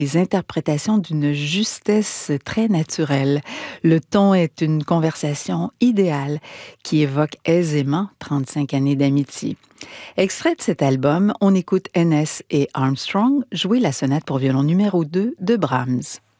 les interprétations d'une justesse très naturelle. Le ton est une conversation idéale qui évoque aisément 35 années d'amitié. Extrait de cet album, on écoute N.S. et Armstrong jouer la sonate pour violon numéro 2 de Brahms.